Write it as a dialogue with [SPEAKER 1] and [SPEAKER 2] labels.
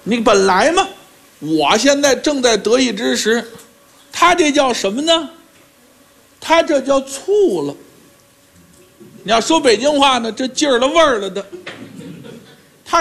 [SPEAKER 1] 你本来嘛，我现在正在得意之时，他这叫什么呢？他这叫醋了。你要说北京话呢，这劲儿了味儿了的。